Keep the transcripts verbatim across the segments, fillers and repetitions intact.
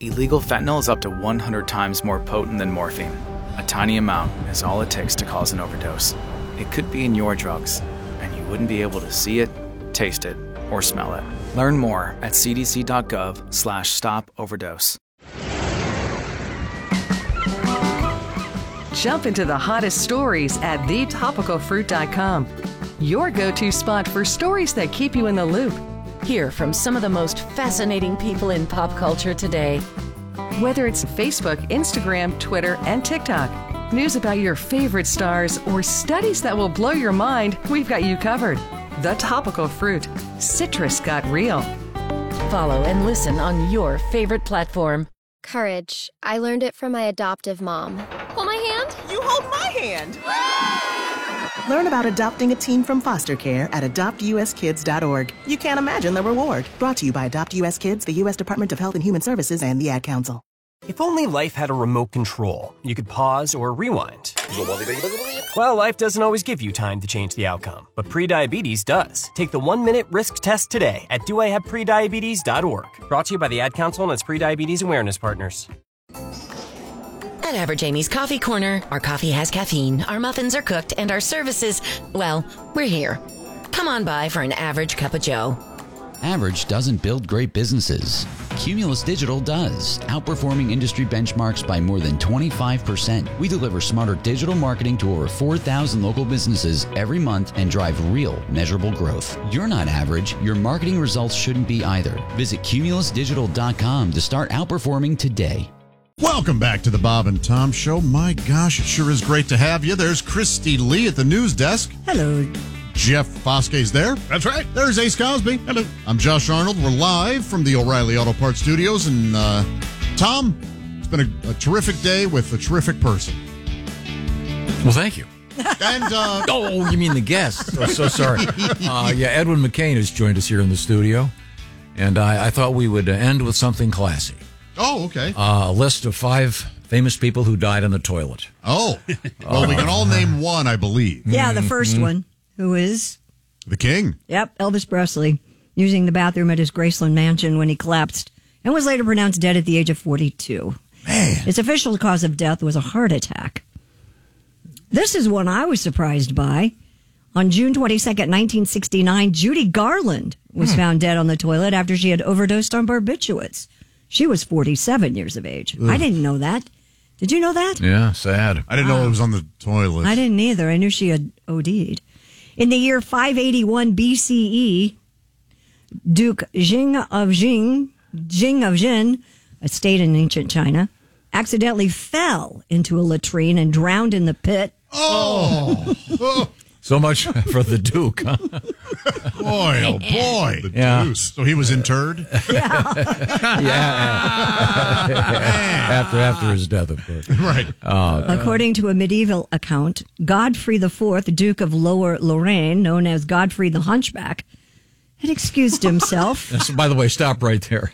illegal fentanyl is up to one hundred times more potent than morphine. A tiny amount is all it takes to cause an overdose. It could be in your drugs, and you wouldn't be able to see it, taste it, or smell it. Learn more at cdc.gov slash stop overdose. Jump into the hottest stories at the topical fruit dot com. Your go-to spot for stories that keep you in the loop. Hear from some of the most fascinating people in pop culture today. Whether it's Facebook, Instagram, Twitter, and TikTok, news about your favorite stars, or studies that will blow your mind, we've got you covered. The Topical Fruit. Citrus got real. Follow and listen on your favorite platform. Courage. I learned it from my adoptive mom. Hold my hand. You hold my hand. Learn about adopting a teen from foster care at adopt u s kids dot org. You can't imagine the reward. Brought to you by Adopt U S Kids, the U S Department of Health and Human Services, and the Ad Council. If only life had a remote control, you could pause or rewind. Well, life doesn't always give you time to change the outcome, but prediabetes does. Take the one-minute risk test today at do I have prediabetes dot org. Brought to you by the Ad Council and its prediabetes awareness partners. At Average Amy's Coffee Corner, our coffee has caffeine, our muffins are cooked, and our services, well, we're here. Come on by for an average cup of joe. Average doesn't build great businesses. Cumulus Digital does, outperforming industry benchmarks by more than twenty-five percent. We deliver smarter digital marketing to over four thousand local businesses every month and drive real, measurable growth. You're not average. Your marketing results shouldn't be either. Visit cumulus digital dot com to start outperforming today. Welcome back to the Bob and Tom Show. My gosh, it sure is great to have you. There's Christy Lee at the news desk. Hello. Jeff Foske's there. That's right. There's Ace Cosby. Hello. I'm Josh Arnold. We're live from the O'Reilly Auto Parts Studios. And, uh, Tom, it's been a, a terrific day with a terrific person. Well, thank you. And, uh... oh, you mean the guest. Oh, so sorry. Uh, yeah, Edwin McCain has joined us here in the studio. And I, I thought we would end with something classy. Oh, okay. Uh, a list of five famous people who died on the toilet. Oh. Well, we can all name one, I believe. Yeah, the first mm-hmm. one, who is... The King. Yep, Elvis Presley, using the bathroom at his Graceland mansion when he collapsed and was later pronounced dead at the age of forty-two. Man. His official cause of death was a heart attack. This is one I was surprised by. On June twenty-second, nineteen sixty-nine, Judy Garland was hmm. found dead on the toilet after she had overdosed on barbiturates. She was forty-seven years of age. Ugh. I didn't know that. Did you know that? Yeah, sad. I didn't wow. know it was on the toilet. I didn't either. I knew she had O D'd. In the year five eighty-one B C E, Duke Jing of Jing, Jing of Jin, a state in ancient China, accidentally fell into a latrine and drowned in the pit. Oh! oh. So much for the Duke, huh? Boy, oh boy. The yeah. Deuce. So he was interred? Yeah. yeah. after after his death, of course. Right. Uh, According to a medieval account, Godfrey the Fourth, Duke of Lower Lorraine, known as Godfrey the Hunchback, had excused himself. So, by the way, stop right there.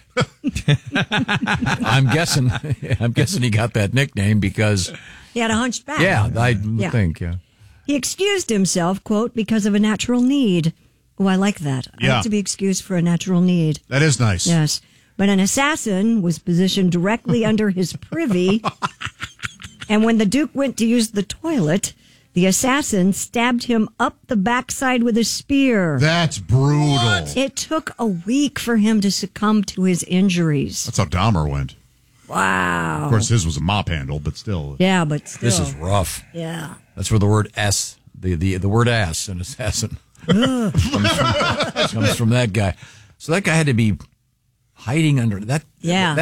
I'm guessing I'm guessing he got that nickname because... He had a hunchback. Yeah, I yeah. think, yeah. He excused himself, quote, because of a natural need. Oh, I like that. I yeah. like to be excused for a natural need. That is nice. Yes. But an assassin was positioned directly under his privy. And when the Duke went to use the toilet, the assassin stabbed him up the backside with a spear. That's brutal. What? It took a week for him to succumb to his injuries. That's how Dahmer went. Wow. Of course, his was a mop handle, but still. Yeah, but still. This is rough. Yeah. That's where the word S, the, the, the word ass, an assassin, comes, from, comes from that guy. So that guy had to be hiding under that. Yeah. That,